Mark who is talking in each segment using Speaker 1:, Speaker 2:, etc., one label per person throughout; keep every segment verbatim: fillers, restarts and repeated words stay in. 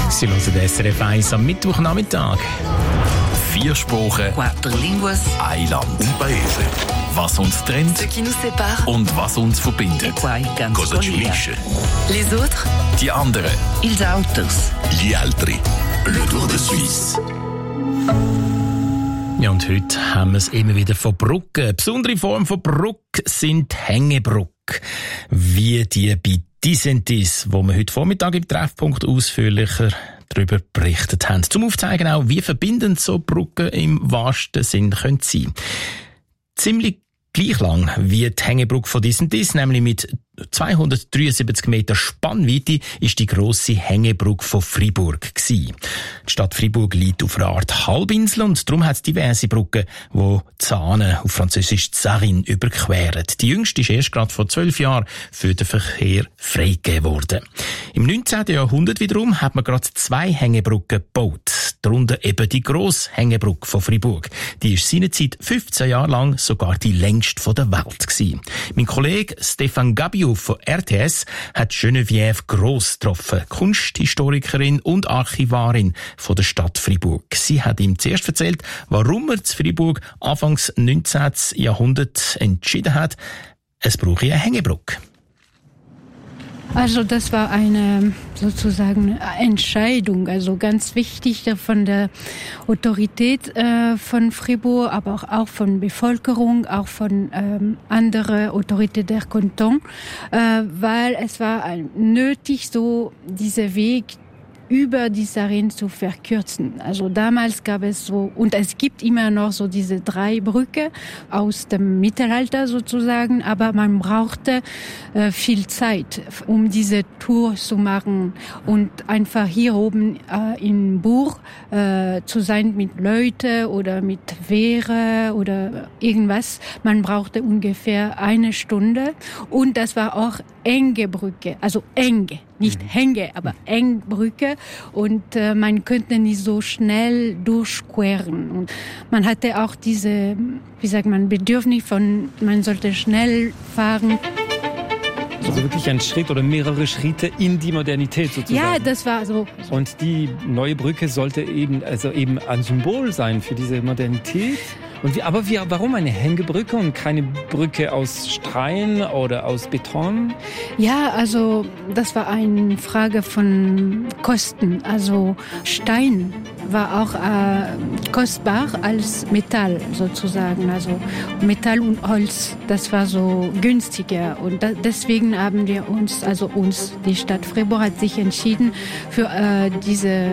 Speaker 1: Sie hören S R F eins am Mittwochnachmittag.
Speaker 2: Vier Sprachen,
Speaker 3: Quattro línguas,
Speaker 2: ein Land, un paese. Was uns trennt
Speaker 3: ce qui nous sépare,
Speaker 2: und was uns verbindet.
Speaker 3: quai can
Speaker 2: Cosa ci
Speaker 3: scollia.
Speaker 2: unisce?
Speaker 3: Les autres,
Speaker 2: Die anderen.
Speaker 3: ils autres.
Speaker 2: Gli altri. Le Tour de Suisse.
Speaker 1: Ja, und heute haben wir es immer wieder von Brücken. Eine besondere Form von Brücke sind Hängebrücken. Wie die bei Disentis, wo wir heute Vormittag im Treffpunkt ausführlicher darüber berichtet haben. Zum Aufzeigen auch, wie verbindend so Brücken im wahrsten Sinn können sein. Ziemlich gleich lang wie die Hängebrücke von Disentis, nämlich mit zweihundertdreiundsiebzig Meter Spannweite, ist die grosse Hängebrücke von Fribourg gsi. Die Stadt Fribourg liegt auf einer Art Halbinsel und darum hat es diverse Brücken, die Zahne, auf Französisch Zarin, überqueren. Die jüngste ist erst gerade vor zwölf Jahren für den Verkehr freigegeben worden. Im neunzehnten Jahrhundert wiederum hat man gerade zwei Hängebrücken gebaut. Darunter eben die grosse Hängebrücke von Fribourg. Die ist seinerzeit fünfzehn Jahre lang sogar die längste von der Welt gsi. Mein Kollege Stefan Gabiou von R T S hat Geneviève Gross getroffen, Kunsthistorikerin und Archivarin von der Stadt Fribourg. Sie hat ihm zuerst erzählt, warum er zu Fribourg Anfangs neunzehnten Jahrhundert entschieden hat, es brauche eine Hängebrücke.
Speaker 4: Also das war eine sozusagen Entscheidung, also ganz wichtig von der Autorität äh, von Fribourg, aber auch, auch von Bevölkerung, auch von ähm, anderen Autoritäten der Kanton, äh, weil es war nötig, so dieser Weg über die Zarin zu verkürzen. Also damals gab es so, und es gibt immer noch so diese drei Brücken aus dem Mittelalter sozusagen, aber man brauchte äh, viel Zeit, um diese Tour zu machen und einfach hier oben äh, in Bourg äh, zu sein mit Leuten oder mit Wehre oder irgendwas. Man brauchte ungefähr eine Stunde und das war auch enge Brücke, also enge. Nicht Hänge, aber eng Brücke und äh, man könnte nicht so schnell durchqueren. Und man hatte auch diese, wie sagt man, Bedürfnis von, man sollte schnell fahren.
Speaker 5: Also wirklich ein Schritt oder mehrere Schritte in die Modernität sozusagen.
Speaker 4: Ja, das war so.
Speaker 5: Und die neue Brücke sollte eben, also eben ein Symbol sein für diese Modernität. Und wie, aber wie, warum eine Hängebrücke und keine Brücke aus Stein oder aus Beton?
Speaker 4: Ja, also das war eine Frage von Kosten. Also Stein war auch äh, kostbar als Metall sozusagen. Also Metall und Holz, das war so günstiger. Und da, deswegen haben wir uns, also uns, die Stadt Fribourg hat sich entschieden für äh, diese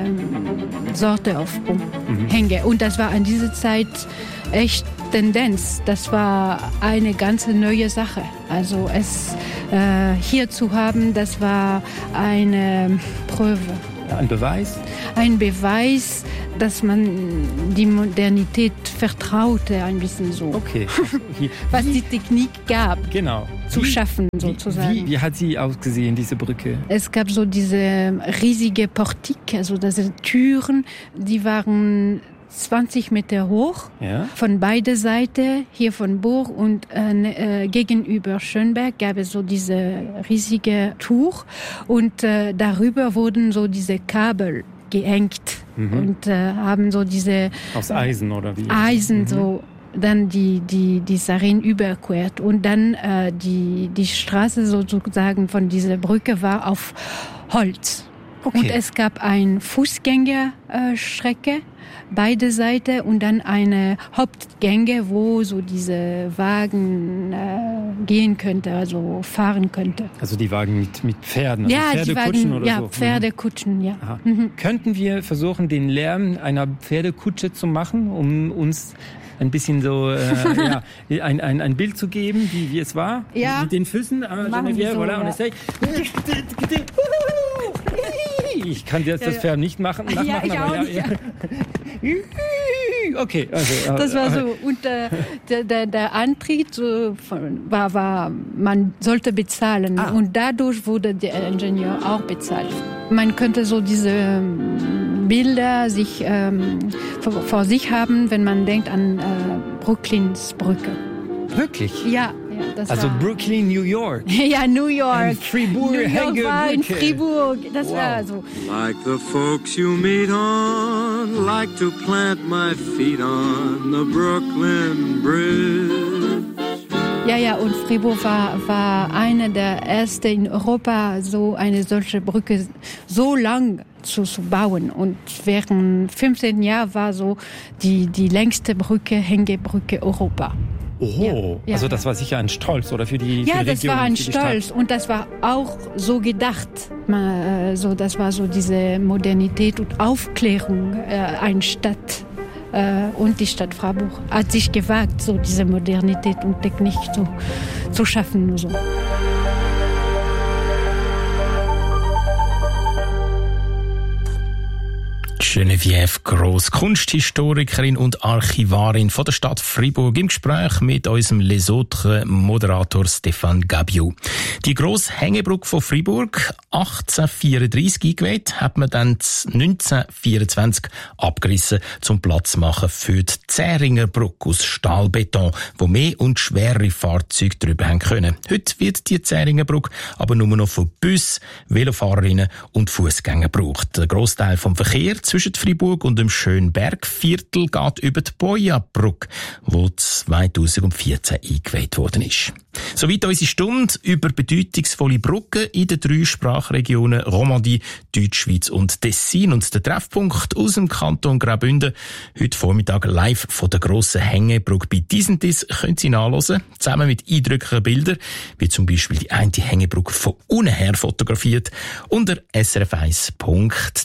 Speaker 4: Sorte auf mhm. Hänge. Und das war an dieser Zeit echt Tendenz. Das war eine ganz neue Sache. Also es äh, hier zu haben, das war eine Prüfe.
Speaker 5: Ein Beweis?
Speaker 4: Ein Beweis, dass man die Modernität vertraute, ein bisschen so.
Speaker 5: Okay.
Speaker 4: Was die Technik gab,
Speaker 5: genau.
Speaker 4: zu
Speaker 5: wie,
Speaker 4: schaffen sozusagen.
Speaker 5: Wie, wie hat sie ausgesehen, diese Brücke?
Speaker 4: Es gab so diese riesige Portik, also diese Türen, die waren zwanzig Meter hoch, ja. Von beiden Seiten, hier von Bourg und äh, gegenüber Schönberg gab es so diese riesige Tuch und äh, darüber wurden so diese Kabel gehängt mhm. und äh, haben so diese
Speaker 5: aus Eisen oder wie?
Speaker 4: Eisen mhm. so dann die die die Zarin überquert und dann äh, die die Straße sozusagen von dieser Brücke war auf Holz. Okay. Und es gab eine Fußgängerstrecke, äh, beide Seiten und dann eine Hauptgänge, wo so diese Wagen äh, gehen könnte, also fahren könnte.
Speaker 5: Also die Wagen mit, mit Pferden, also
Speaker 4: ja,
Speaker 5: Pferdekutschen
Speaker 4: die Wagen,
Speaker 5: oder
Speaker 4: ja,
Speaker 5: so?
Speaker 4: Pferdekutschen, ja.
Speaker 5: Mhm. Könnten wir versuchen, den Lärm einer Pferdekutsche zu machen, um uns ein bisschen so äh, ja, ein, ein, ein Bild zu geben, wie, wie es war?
Speaker 4: Ja.
Speaker 5: Mit den Füßen. Äh,
Speaker 4: Geneviève,
Speaker 5: so,
Speaker 4: voilà.
Speaker 5: Und es ich kann jetzt das Pferd nicht machen, nachmachen,
Speaker 4: ja, ich
Speaker 5: aber
Speaker 4: auch
Speaker 5: ja,
Speaker 4: nicht,
Speaker 5: ja. Okay, also
Speaker 4: das war so und äh, der, der der Antritt äh, war war man sollte bezahlen ah. und dadurch wurde der Ingenieur auch bezahlt. Man könnte so diese Bilder sich ähm, vor, vor sich haben, wenn man denkt an äh, Brooklyns Brücke.
Speaker 5: Wirklich?
Speaker 4: Ja, ja, das
Speaker 5: Also
Speaker 4: war,
Speaker 5: Brooklyn, New York.
Speaker 4: ja, New York.
Speaker 5: In Fribourg,
Speaker 4: New York war in
Speaker 5: Hängebrücke.
Speaker 4: Fribourg. Das
Speaker 5: Wow.
Speaker 4: war so.
Speaker 6: Like the folks you meet on, like to plant my feet on the Brooklyn Bridge.
Speaker 4: Ja, ja, und Fribourg war, war eine der ersten in Europa, so eine solche Brücke so lang zu, zu bauen. Und während fünfzehn Jahren war so die, die längste Brücke, Hängebrücke Europa.
Speaker 5: Oh,
Speaker 4: Ja, ja.
Speaker 5: also das war sicher ein Stolz, oder für die,
Speaker 4: Ja,
Speaker 5: für die
Speaker 4: das
Speaker 5: Region,
Speaker 4: war ein
Speaker 5: für die Stadt.
Speaker 4: Stolz und das war auch so gedacht. Man, äh, so, das war so diese Modernität und Aufklärung äh, eine Stadt. Äh, und die Stadt Freiburg hat sich gewagt, so diese Modernität und Technik zu, zu schaffen. Und so.
Speaker 1: Geneviève Gross, Kunsthistorikerin und Archivarin von der Stadt Fribourg, im Gespräch mit unserem Les Autres Moderator Stéphane Gabiou. Die grosse Hängebrücke von Fribourg, achtzehnhundertvierunddreissig eingeweiht, hat man dann neunzehnhundertvierundzwanzig abgerissen, zum Platz zu machen für die Zähringer Brücke aus Stahlbeton, wo mehr und schwerere Fahrzeuge drüber haben können. Heute wird die Zähringer Brücke aber nur noch von Bussen, Velofahrerinnen und Fußgängern gebraucht. Der Grossteil vom Verkehr zwischen Fribourg und dem Schönbergviertel geht über die Boya-Brücke, die zweitausendvierzehn eingeweiht worden ist. Soweit unsere Stunde über bedeutungsvolle Brücken in den drei Sprachregionen Romandie, Deutschschweiz und Tessin. Und der Treffpunkt aus dem Kanton Graubünden heute Vormittag live von der grossen Hängebrücke bei Disentis können Sie nachhören, zusammen mit eindrücklichen Bildern, wie zum Beispiel die eine Hängebrücke von unten her fotografiert, unter s r f eins punkt